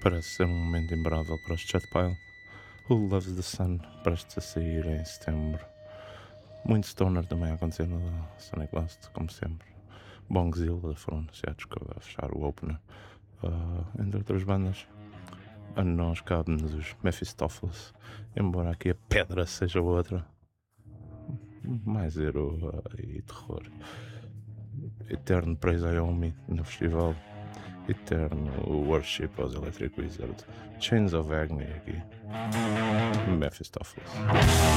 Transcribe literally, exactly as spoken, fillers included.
Parece ser um momento imemorável para os Chatpile. Who Loves the Sun, prestes a sair em setembro. Muito Stoner também a acontecer no Sonic Blast, como sempre. Bongzilla foram anunciados que vai fechar o opener, uh, entre outras bandas. A nós cabe-nos os Mephistopheles, embora aqui a pedra seja outra. Mais hero uh, e terror. Eterno Praise Iomi no festival. Eterno Worship aos Electric Wizard. Chains of Agony aqui. Mephistopheles.